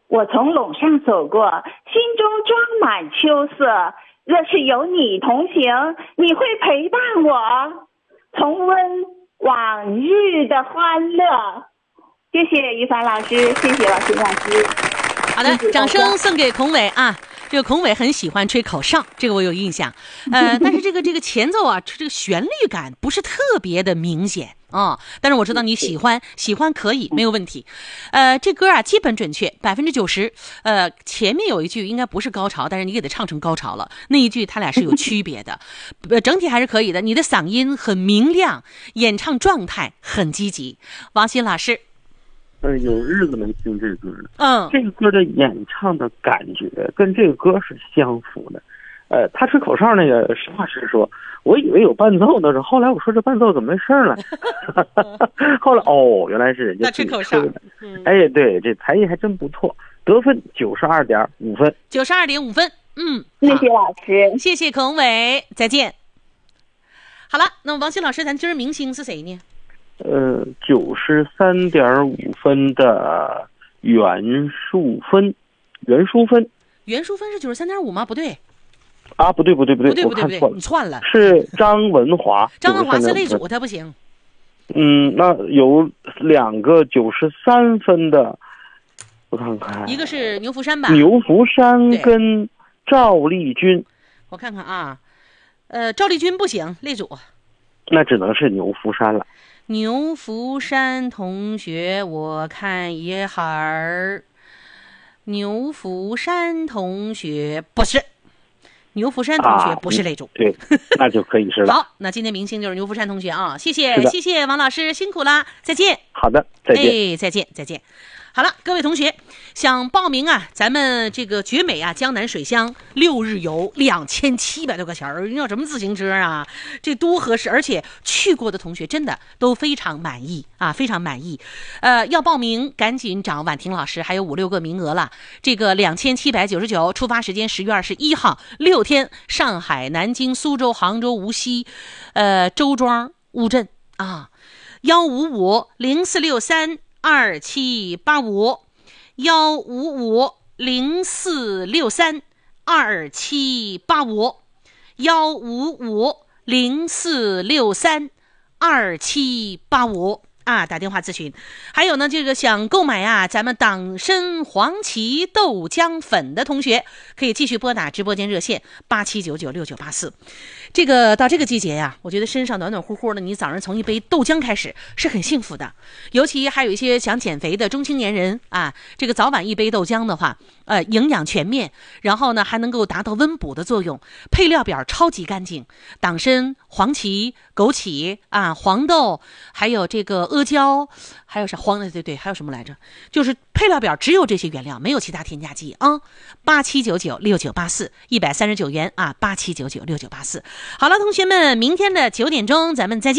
我从陇上走过，心中装满秋色。若是有你同行，你会陪伴我，重温往日的欢乐。谢谢于凡老师，谢谢王琴老师。 好的，掌声送给孔伟啊！这个孔伟很喜欢吹口哨，这个我有印象。但是这个前奏啊，这个旋律感不是特别的明显啊。但是我知道你喜欢可以没有问题。这歌啊基本准确90%。前面有一句应该不是高潮，但是你给它唱成高潮了。那一句它俩是有区别的，整体还是可以的。你的嗓音很明亮，演唱状态很积极。王鑫老师。 有日子没听这歌了。这个歌的演唱的感觉跟这个歌是相符的。他吹口哨那个，实话实说，我以为有伴奏的，后来我说这伴奏怎么没声了？后来原来是人家吹口哨。 哎，对，这才艺还真不错，得分92.5分。 92.5分。 谢谢老师， 谢谢孔伟，再见。好了，那么王鑫老师，咱今儿明星是谁呢 ？93.5分的袁淑芬。袁淑芬是93.5吗？不对啊，不对，我看错了， 你串了， 是张文华。 张文华是擂主，他不行。 那有2个93分的，我看看， 一个是牛福山吧？ 牛福山跟赵丽君。 我看看啊，赵丽君不行，擂主。 那只能是牛福山了。 牛福山同学，我看一会儿。牛福山同学不是，牛福山同学不是擂主。 对，那就可以是了。 好，那今天明星就是牛福山同学啊，谢谢王老师，辛苦啦，再见。 好的，再见。 再见。好了，各位同学想报名啊，咱们这个绝美啊江南水乡6日游2700多块钱，你要什么自行车啊？这多合适！而且去过的同学真的都非常满意啊，非常满意。要报名赶紧找婉婷老师，还有5、6个名额了。这个2799，出发时间10月21号，6天，上海、南京、苏州、杭州、无锡，周庄、乌镇啊，155042785，15504632785啊，打电话咨询。还有呢，这个想购买啊咱们党参黄芪豆浆粉的同学，可以继续拨打直播间热线87996984。这个到这个季节呀，我觉得身上暖暖乎乎的，你早上从一杯豆浆开始是很幸福的。尤其还有一些想减肥的中青年人啊，这个早晚一杯豆浆的话，营养全面，然后呢还能够达到温补的作用。配料表超级干净，党参、黄芪、枸杞啊、黄豆，还有这个阿胶，还有啥对，还有什么来着？就是配料表只有这些原料，没有其他添加剂啊。87996984，139元啊，87996984。好了，同学们，明天的9点钟咱们再见。